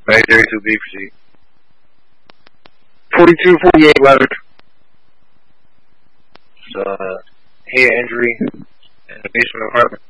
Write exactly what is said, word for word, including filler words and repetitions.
Hey, Jerry two B, proceed. forty-two forty-eight letter. Uh, head injury in the basement apartment.